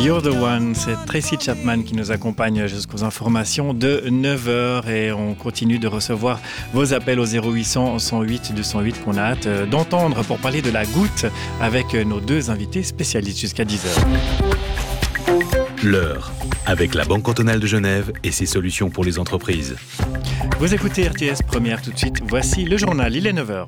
You're the One, c'est Tracy Chapman qui nous accompagne jusqu'aux informations de 9h et on continue de recevoir vos appels au 0800 108 208 qu'on a hâte d'entendre pour parler de la goutte avec nos deux invités spécialistes jusqu'à 10h. L'heure, avec la Banque cantonale de Genève et ses solutions pour les entreprises. Vous écoutez RTS Première tout de suite, voici le journal, il est 9h.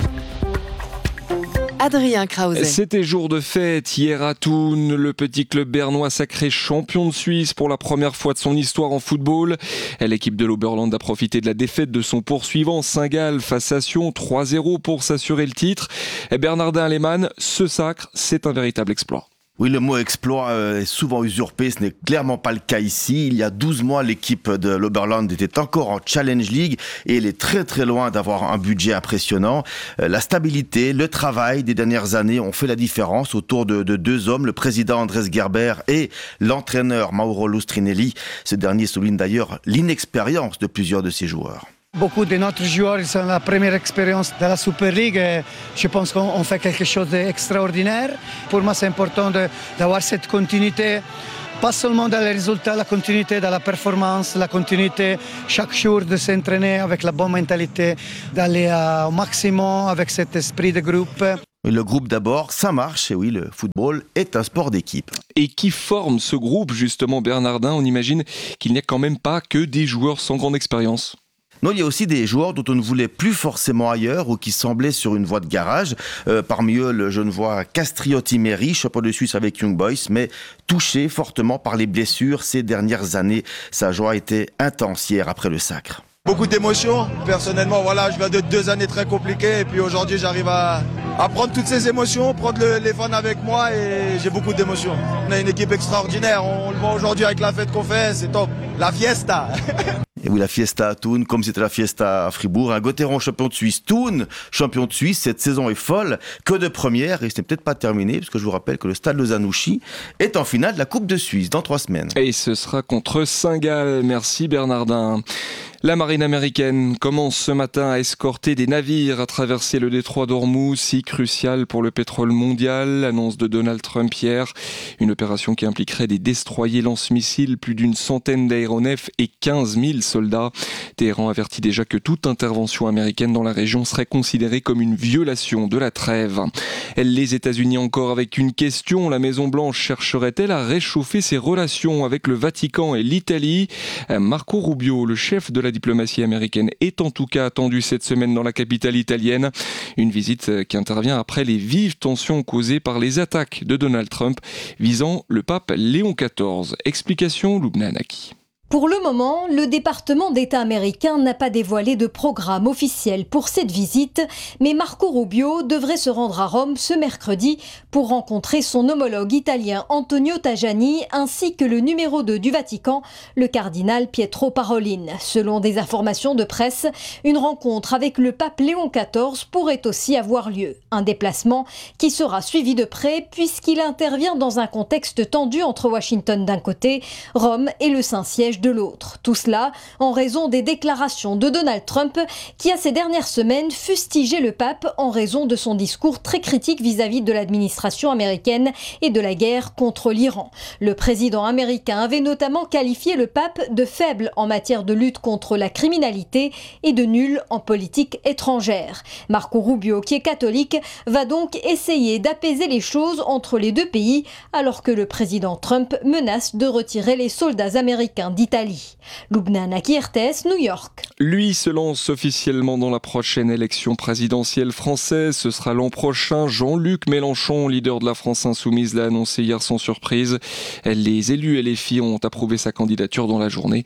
Adrien Krause. C'était jour de fête hier à Thun. Le petit club bernois sacré champion de Suisse pour la première fois de son histoire en football. L'équipe de l'Oberland a profité de la défaite de son poursuivant Saint-Gall face à Sion 3-0 pour s'assurer le titre. Bernardin Lehmann, ce sacre, c'est un véritable exploit. Oui, le mot exploit est souvent usurpé, ce n'est clairement pas le cas ici. Il y a 12 mois, l'équipe de l'Oberland était encore en Challenge League et elle est très très loin d'avoir un budget impressionnant. La stabilité, le travail des dernières années ont fait la différence autour de deux hommes, le président Andrés Gerber et l'entraîneur Mauro Lustrinelli. Ce dernier souligne d'ailleurs l'inexpérience de plusieurs de ses joueurs. Beaucoup de notre joueurs ils ont la première expérience de la Super League et je pense qu'on fait quelque chose d'extraordinaire. Pour moi, c'est important d'avoir cette continuité, pas seulement dans les résultats, la continuité dans la performance, la continuité chaque jour de s'entraîner avec la bonne mentalité, d'aller au maximum avec cet esprit de groupe. Le groupe d'abord, ça marche, et oui, le football est un sport d'équipe. Et qui forme ce groupe justement, Bernardin? On imagine qu'il n'y a quand même pas que des joueurs sans grande expérience. Non, il y a aussi des joueurs dont on ne voulait plus forcément ailleurs ou qui semblaient sur une voie de garage. Parmi eux, le Genevois Castriotti Méry, champion de Suisse avec Young Boys, mais touché fortement par les blessures ces dernières années. Sa joie était intense hier après le sacre. Beaucoup d'émotions. Personnellement, voilà, je viens de 2 années très compliquées et puis aujourd'hui, j'arrive à prendre toutes ces émotions, prendre les fans avec moi et j'ai beaucoup d'émotions. On a une équipe extraordinaire. On le voit aujourd'hui avec la fête qu'on fait, c'est top. La fiesta. Et oui, la fiesta à Thun, comme c'était la fiesta à Fribourg. Un Gotteron champion de Suisse. Thun, champion de Suisse. Cette saison est folle. Que de première. Et ce n'est peut-être pas terminé, parce que je vous rappelle que le stade Lozanouchi est en finale de la Coupe de Suisse dans 3 semaines. Et ce sera contre Saint-Gall. Merci Bernardin. La marine américaine commence ce matin à escorter des navires à traverser le détroit d'Ormuz, si crucial pour le pétrole mondial. L'annonce de Donald Trump hier. Une opération qui impliquerait des destroyers lance-missiles, plus d'une centaine d'aéronefs et 15 000 soldats. Téhéran avertit déjà que toute intervention américaine dans la région serait considérée comme une violation de la trêve. Les États-Unis encore avec une question. La Maison-Blanche chercherait-elle à réchauffer ses relations avec le Vatican et l'Italie? Marco Rubio, le chef de la diplomatie américaine, est en tout cas attendu cette semaine dans la capitale italienne. Une visite qui intervient après les vives tensions causées par les attaques de Donald Trump visant le pape Léon XIV. Explication Loubna Anaki. Pour le moment, le département d'État américain n'a pas dévoilé de programme officiel pour cette visite, mais Marco Rubio devrait se rendre à Rome ce mercredi pour rencontrer son homologue italien Antonio Tajani ainsi que le numéro 2 du Vatican, le cardinal Pietro Parolin. Selon des informations de presse, une rencontre avec le pape Léon XIV pourrait aussi avoir lieu. Un déplacement qui sera suivi de près puisqu'il intervient dans un contexte tendu entre Washington d'un côté, Rome et le Saint-Siège de l'autre. Tout cela en raison des déclarations de Donald Trump qui a ces dernières semaines fustigé le pape en raison de son discours très critique vis-à-vis de l'administration américaine et de la guerre contre l'Iran. Le président américain avait notamment qualifié le pape de faible en matière de lutte contre la criminalité et de nul en politique étrangère. Marco Rubio, qui est catholique, va donc essayer d'apaiser les choses entre les deux pays alors que le président Trump menace de retirer les soldats américains d'Italie. Loubna Anaki, RTS, New York. Lui se lance officiellement dans la prochaine élection présidentielle française. Ce sera l'an prochain. Jean-Luc Mélenchon, leader de la France Insoumise, l'a annoncé hier sans surprise. Les élus et les filles ont approuvé sa candidature dans la journée.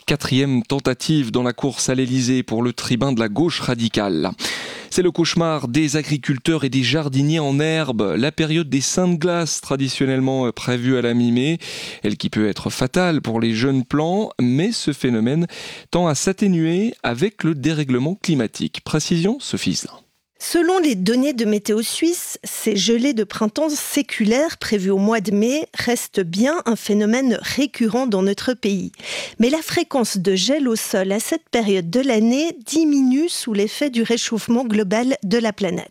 4e tentative dans la course à l'Elysée pour le tribun de la gauche radicale. C'est le cauchemar des agriculteurs et des jardiniers en herbe. La période des saintes glaces, traditionnellement prévue à la mi-mai, elle qui peut être fatale pour les jeunes plants, mais ce phénomène tend à s'atténuer avec le dérèglement climatique. Précision, Sophie Islin. Selon les données de Météo Suisse, ces gelées de printemps séculaires prévues au mois de mai restent bien un phénomène récurrent dans notre pays. Mais la fréquence de gel au sol à cette période de l'année diminue sous l'effet du réchauffement global de la planète.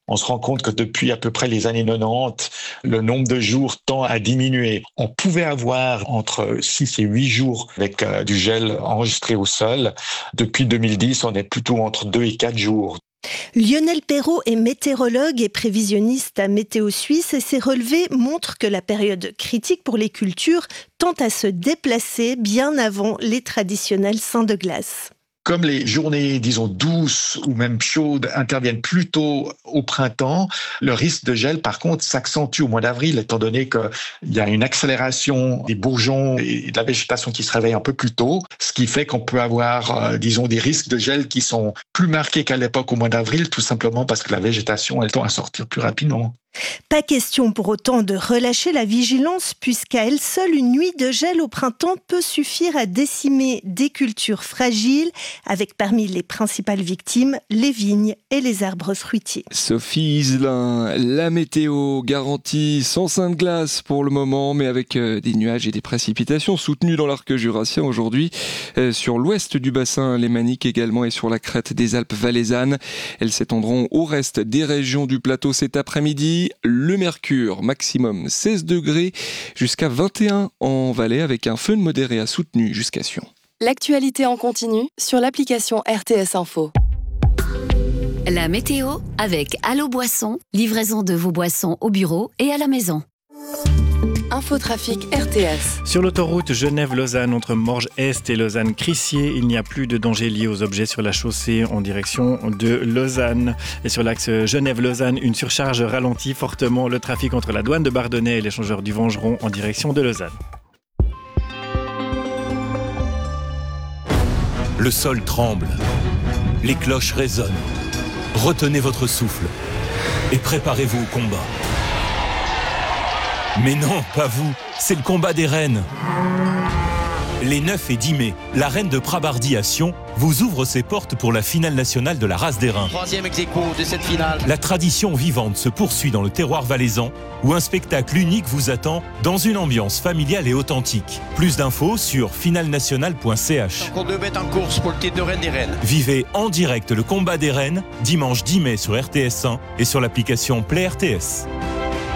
On se rend compte que depuis à peu près les années 90, le nombre de jours tend à diminuer. On pouvait avoir entre 6 et 8 jours avec du gel enregistré au sol. Depuis 2010, on est plutôt entre 2 et 4 jours. Lionel Perrault est météorologue et prévisionniste à Météo Suisse et ses relevés montrent que la période critique pour les cultures tend à se déplacer bien avant les traditionnels seins de glace. Comme les journées, disons, douces ou même chaudes interviennent plutôt au printemps, le risque de gel, par contre, s'accentue au mois d'avril, étant donné qu'il y a une accélération des bourgeons et de la végétation qui se réveille un peu plus tôt, ce qui fait qu'on peut avoir, disons, des risques de gel qui sont plus marqués qu'à l'époque au mois d'avril, tout simplement parce que la végétation, elle tend à sortir plus rapidement. Pas question pour autant de relâcher la vigilance puisqu'à elle seule, une nuit de gel au printemps peut suffire à décimer des cultures fragiles avec parmi les principales victimes les vignes et les arbres fruitiers. Sophie Iselin, la météo garantit sans sein de glace pour le moment mais avec des nuages et des précipitations soutenues dans l'arc jurassien aujourd'hui sur l'ouest du bassin lémanique également et sur la crête des Alpes valaisannes. Elles s'étendront au reste des régions du plateau cet après-midi. Le mercure maximum 16 degrés jusqu'à 21 en Valais avec un feu modéré à soutenu jusqu'à Sion. L'actualité en continu sur l'application RTS Info. La météo avec Allo Boisson, livraison de vos boissons au bureau et à la maison. Infotrafic RTS. Sur l'autoroute Genève-Lausanne entre Morges-Est et Lausanne-Crissier, il n'y a plus de danger lié aux objets sur la chaussée en direction de Lausanne. Et sur l'axe Genève-Lausanne, une surcharge ralentit fortement le trafic entre la douane de Bardonnay et l'échangeur du Vengeron en direction de Lausanne. Le sol tremble. Les cloches résonnent. Retenez votre souffle et préparez-vous au combat. Mais non, pas vous, c'est le combat des reines. Les 9 et 10 mai, la reine de Prabardy à Sion vous ouvre ses portes pour la finale nationale de la race des reins. 3e ex-aequo de cette finale. La tradition vivante se poursuit dans le terroir valaisan, où un spectacle unique vous attend dans une ambiance familiale et authentique. Plus d'infos sur finalnationale.ch. Encore 2 bêtes en course pour le titre de reine des reines. Vivez en direct le combat des reines, dimanche 10 mai sur RTS1 et sur l'application Play RTS.